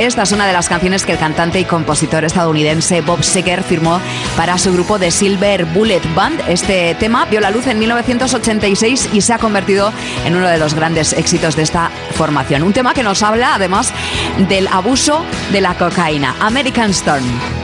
Esta es una de las canciones que el cantante y compositor estadounidense Bob Seger firmó para su grupo The Silver Bullet Band. Este tema vio la luz en 1986 y se ha convertido en uno de los grandes éxitos de esta formación. Un tema que nos habla además del abuso de la cocaína. American Storm.